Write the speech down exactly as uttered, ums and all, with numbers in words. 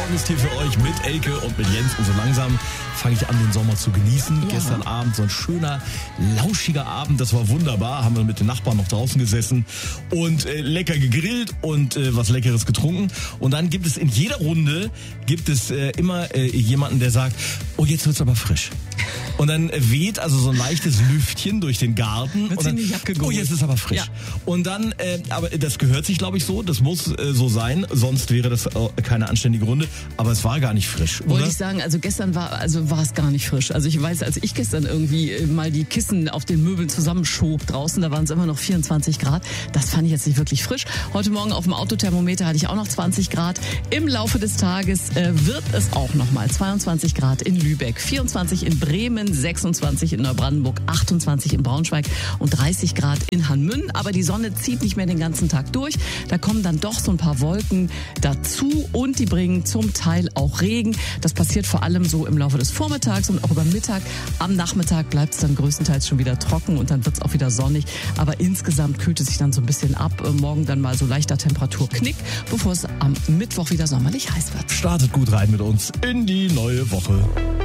Morgen ist hier für euch mit Elke und mit Jens. Und so langsam fange ich an, den Sommer zu genießen. Ja. Gestern Abend so ein schöner, lauschiger Abend. Das war wunderbar. Haben wir mit den Nachbarn noch draußen gesessen und äh, lecker gegrillt und äh, was Leckeres getrunken. Und dann gibt es in jeder Runde gibt es äh, immer äh, jemanden, der sagt, oh, jetzt wird's aber frisch. Und dann weht also so ein leichtes Lüftchen durch den Garten. Und dann, oh, jetzt ist aber frisch. Ja. Und dann, äh, aber das gehört sich, glaube ich, so. Das muss äh, so sein. Sonst wäre das äh, keine anständige Runde. Aber es war gar nicht frisch, oder? Wollte ich sagen, also gestern war, also war es gar nicht frisch. Also ich weiß, als ich gestern irgendwie äh, mal die Kissen auf den Möbeln zusammenschob draußen, da waren es immer noch vierundzwanzig Grad. Das fand ich jetzt nicht wirklich frisch. Heute Morgen auf dem Autothermometer hatte ich auch noch zwanzig Grad. Im Laufe des Tages äh, wird es auch noch mal zweiundzwanzig Grad in Lübeck, vierundzwanzig in Bremen, sechsundzwanzig in Neubrandenburg, achtundzwanzig in Braunschweig und dreißig Grad in Hanmünn. Aber die Sonne zieht nicht mehr den ganzen Tag durch. Da kommen dann doch so ein paar Wolken dazu und die bringen zum Teil auch Regen. Das passiert vor allem so im Laufe des Vormittags und auch über Mittag. Am Nachmittag bleibt es dann größtenteils schon wieder trocken und dann wird es auch wieder sonnig. Aber insgesamt kühlt es sich dann so ein bisschen ab. Morgen dann mal so leichter Temperaturknick, bevor es am Mittwoch wieder sommerlich heiß wird. Startet gut rein mit uns in die neue Woche.